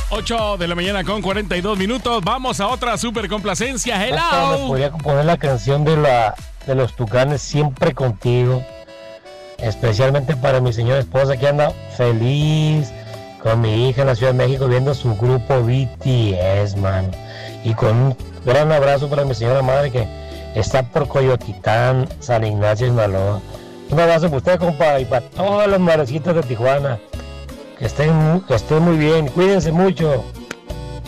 8 de la mañana con 42 minutos. Vamos a otra super complacencia. Me Hello. podría componer la canción de los Tucanes, Siempre Contigo. Especialmente para mi señora esposa que anda feliz con mi hija en la Ciudad de México viendo su grupo BTS, mano. Y con un gran abrazo para mi señora madre que está por Coyotitán, San Ignacio, Sinaloa. Un abrazo para usted, compa, y para todas las madrecitas de Tijuana. Que estén muy bien, cuídense mucho.